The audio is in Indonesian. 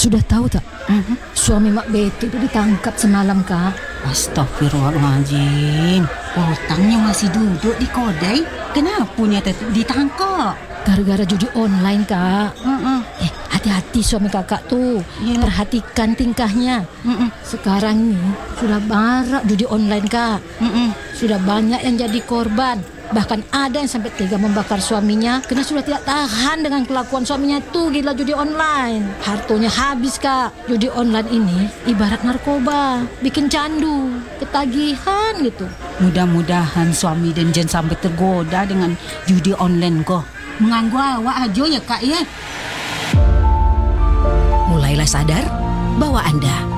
Sudah tahu tak? Suami Mak Betty itu ditangkap semalam, Kak. Astagfirullahaladzim. Otangnya masih duduk di kodai. Kenapanya ditangkap? Gara-gara judi online, Kak. Hati-hati suami kakak tuh. Yalah. Perhatikan tingkahnya. Sekarang nih sudah marak judi online, Kak. Sudah banyak yang jadi korban. Bahkan ada yang sampai tega membakar suaminya karena sudah tidak tahan dengan kelakuan suaminya itu gila judi online. Hartonya habis, Kak. Judi online ini ibarat narkoba, bikin candu, ketagihan gitu. Mudah-mudahan suami dan Jen sampai tergoda dengan judi online kok. Mengganggu awak aja ya, Kak ya. Mulailah sadar bahwa Anda